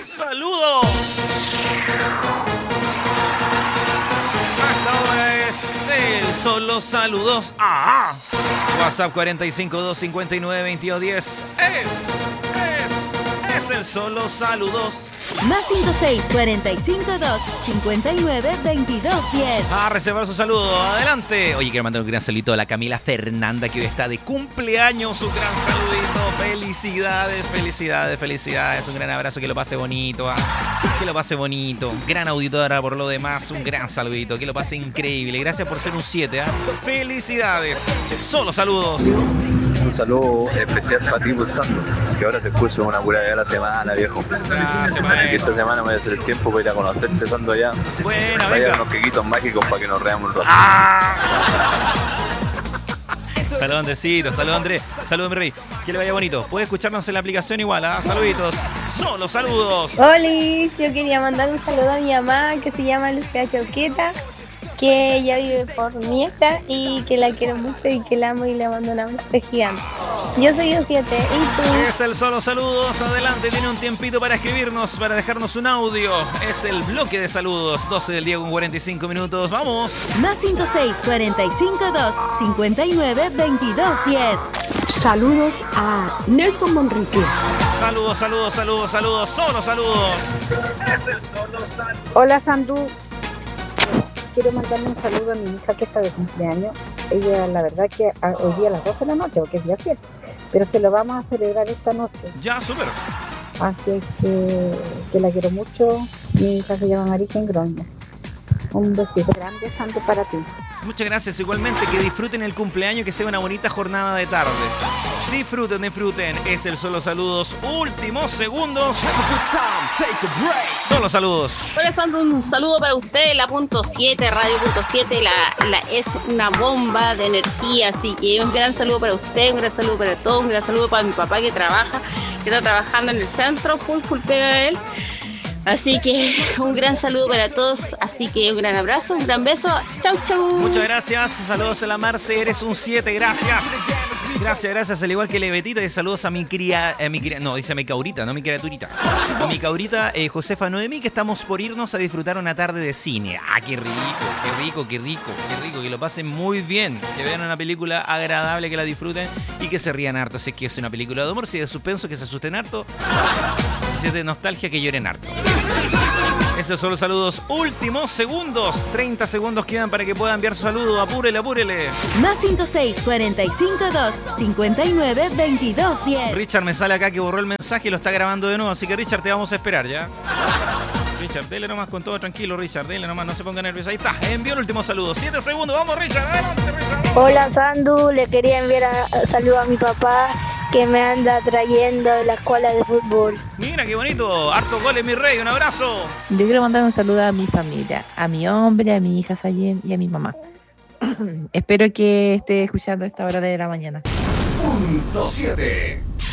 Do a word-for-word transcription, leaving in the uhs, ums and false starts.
saludos. Hasta ahora es el solo saludos. ¡Ah! WhatsApp cuatro cinco dos cinco nueve dos dos uno cero. Es, es, es el solo saludos. Más cinco seis cuatro cinco dos cinco nueve dos dos uno cero. A reservar su saludo, adelante. Oye, quiero mandar un gran saludito a la Camila Fernanda, que hoy está de cumpleaños. Un gran saludito, felicidades, felicidades, felicidades. Un gran abrazo, que lo pase bonito, ¿ah? Que lo pase bonito. Gran auditora por lo demás, un gran saludito, que lo pase increíble. Gracias por ser un siete, ¿ah? Felicidades. Solo saludos. Un saludo especial para ti, Pulsando, que ahora te escucho una pura vez a la semana, viejo. Gracias, Así que esta semana me voy a hacer el tiempo para ir a conocerte, Sando, allá. Bueno, Vaya venga. unos quequitos mágicos para que nos reamos un rato. ¡Ah! Saludos, Andresito, saludos, Andrés, saludos, mi rey. Que le vaya bonito. Puede escucharnos en la aplicación igual, ¿ah? Saluditos. Solo saludos. Oli, yo quería mandar un saludo a mi mamá que se llama Lucía Chauqueta, que ella vive por Nieta y que la quiero mucho y que la amo y le mando un abrazo gigante. Yo soy un siete, ¿y tú? Es el solo saludos. Adelante, tiene un tiempito para escribirnos, para dejarnos un audio. Es el bloque de saludos. doce del día con cuarenta y cinco minutos. ¡Vamos! Más cinco seis cuatro cinco dos cinco nueve dos dos uno cero. Saludos a Nelson Manrique. Saludos, saludos, saludos, saludos. Solo saludos. Es el solo saludos. Hola, Sandú. Quiero mandarle un saludo a mi hija que está de cumpleaños. Ella, la verdad, que a, hoy día a las doce de la noche, porque es día siete, pero se lo vamos a celebrar esta noche. Ya, súper. Así es que, que la quiero mucho. Mi hija se llama Marisa Groña. Un besito grande, Sandú, para ti. Muchas gracias. Igualmente, que disfruten el cumpleaños, que sea una bonita jornada de tarde. Disfruten, disfruten. Es el solo saludos. Últimos segundos. Solo saludos. Hola, Sandro, un saludo para usted, la punto siete, Radio punto siete, la, la, es una bomba de energía, así que un gran saludo para usted, un gran saludo para todos, un gran saludo para mi papá que trabaja, que está trabajando en el centro, full, full pega él. Así que un gran saludo para todos, así que un gran abrazo, un gran beso, chau chau. Muchas gracias, saludos a la Marce, eres un siete, gracias. Gracias, gracias, al igual que Levetita, y saludos a mi cría, a mi cría, no, dice a mi caurita, no mi criaturita. A mi caurita, eh, Josefa Noemí, que estamos por irnos a disfrutar una tarde de cine. Ah, qué rico, qué rico, qué rico, qué rico, que lo pasen muy bien, que vean una película agradable, que la disfruten y que se rían harto. Si es que es una película de humor, si es de suspenso, que se asusten harto, si es de nostalgia, que lloren harto. Esos son los saludos. Últimos segundos. treinta segundos quedan para que pueda enviar su saludo. Apúrele, apúrele. Más cinco seis cuatro cinco dos cinco nueve dos dos uno cero. Richard me sale acá que borró el mensaje y lo está grabando de nuevo. Así que, Richard, te vamos a esperar, ¿ya? Richard, dele nomás con todo tranquilo, Richard. Dele nomás, no se ponga nervioso. Ahí está, envió el último saludo. Siete segundos, vamos, Richard. Adelante, Richard. Hola, Sandu, le quería enviar a, saludo a mi papá que me anda trayendo de la escuela de fútbol. Mira, qué bonito. Harto goles, mi rey. Un abrazo. Yo quiero mandar un saludo a mi familia, a mi hombre, a mi hija Sayen y a mi mamá. Espero que esté escuchando a esta hora de la mañana. Punto siete.